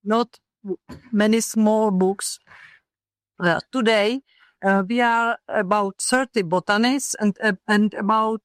not many small books. Today, we are about 30 botanists and about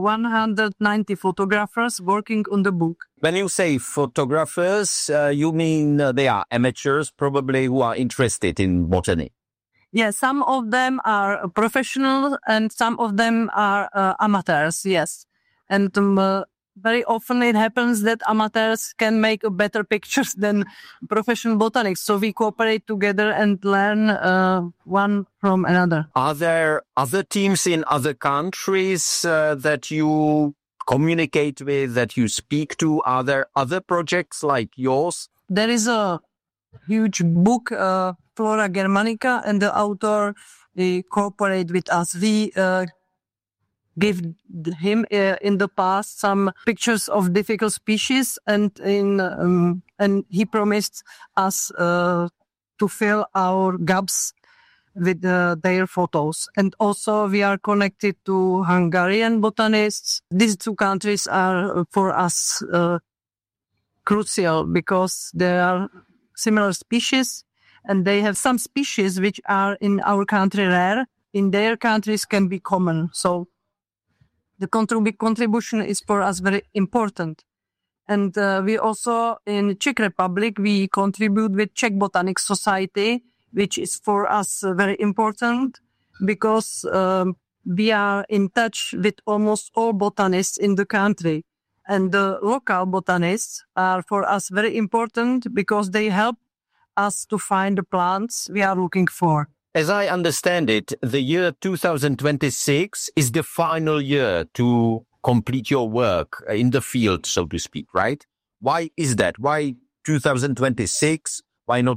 190 photographers working on the book. When you say photographers, you mean they are amateurs, probably, who are interested in botany? Yes, some of them are professional and some of them are amateurs, yes. And very often it happens that amateurs can make better pictures than professional botanics. So we cooperate together and learn one from another. Are there other teams in other countries that you communicate with, that you speak to? Are there other projects like yours? There is a huge book, Flora Germanica, and the author cooperate with us. We give him in the past some pictures of difficult species, and he promised us to fill our gaps with their photos. And also we are connected to Hungarian botanists. These two countries are for us crucial because they are similar species, and they have some species which are in our country rare. In their countries can be common. So the contribution is for us very important. And we also, in Czech Republic, we contribute with Czech Botanic Society, which is for us very important because we are in touch with almost all botanists in the country. And the local botanists are for us very important because they help us to find the plants we are looking for. As I understand it, the year 2026 is the final year to complete your work in the field, so to speak, right? Why is that? Why 2026? Why not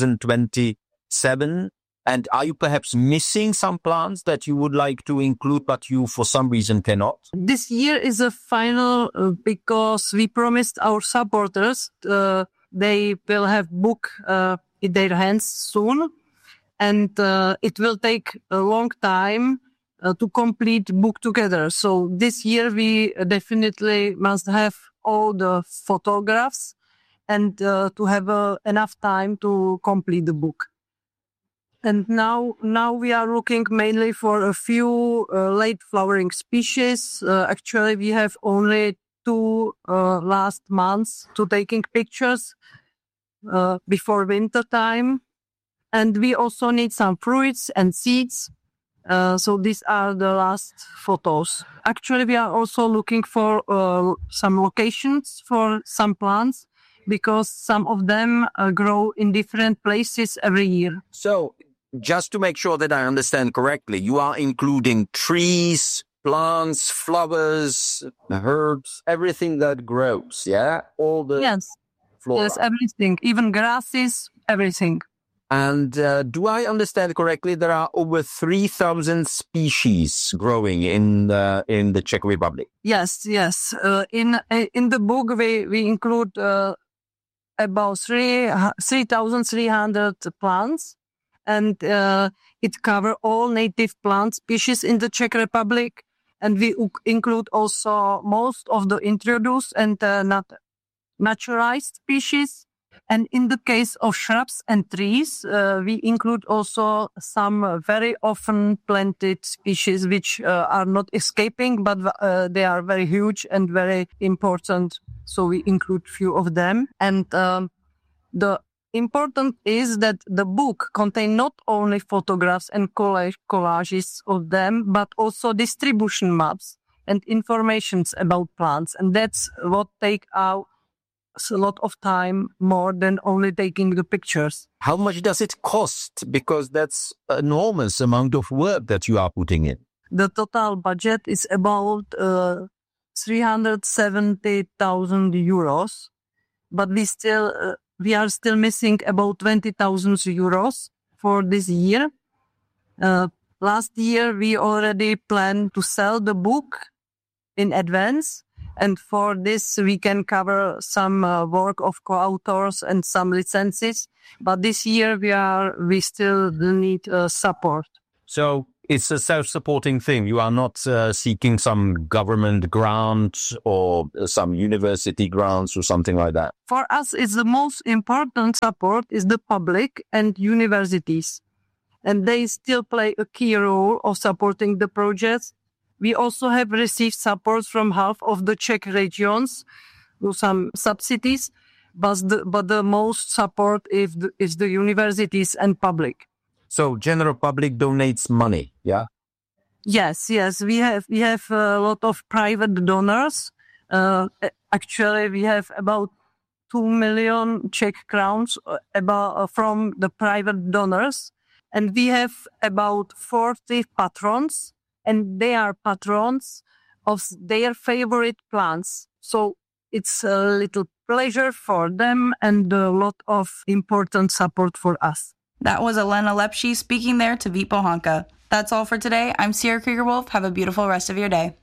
2027? And are you perhaps missing some plants that you would like to include, but you for some reason cannot? This year is a final because we promised our supporters they will have book in their hands soon. And it will take a long time to complete book together. So this year we definitely must have all the photographs and to have enough time to complete the book. And now we are looking mainly for a few late flowering species. Actually, we have only 2 last months to taking pictures before winter time. And we also need some fruits and seeds. So these are the last photos. Actually, we are also looking for some locations for some plants because some of them grow in different places every year. So just to make sure that I understand correctly, you are including trees, plants, flowers, herbs, everything that grows, yeah? All the flora. Yes, everything, even grasses, everything. And do I understand correctly, there are over 3,000 species growing in the Czech Republic? Yes. In the book, we include about 3,300 plants, and it covers all native plant species in the Czech Republic. And we include also most of the introduced and not naturalized species. And in the case of shrubs and trees, we include also some very often planted species which are not escaping, but they are very huge and very important. So we include few of them. And the important is that the book contains not only photographs and collages of them, but also distribution maps and informations about plants. And that's what take out a lot of time, more than only taking the pictures. How much does it cost? Because that's an enormous amount of work that you are putting in. The total budget is about 370,000 euros, but we are still missing about 20,000 euros for this year. Last year, we already planned to sell the book in advance. And for this, we can cover some work of co-authors and some licenses. But this year, we still need support. So It's a self-supporting thing. You are not seeking some government grant or some university grants or something like that. For us, it's the most important support is the public and universities. And they still play a key role of supporting the projects. We also have received support from half of the Czech regions with some subsidies, but the most support is the universities and public. So general public donates money, yeah? Yes. We have a lot of private donors. Actually, we have about 2 million Czech crowns from the private donors. And we have about 40 patrons, and they are patrons of their favorite plants. So it's a little pleasure for them and a lot of important support for us. That was Elena Lepshy speaking there to Vít Bohanka. That's all for today. I'm Sierra Krieger-Wolf. Have a beautiful rest of your day.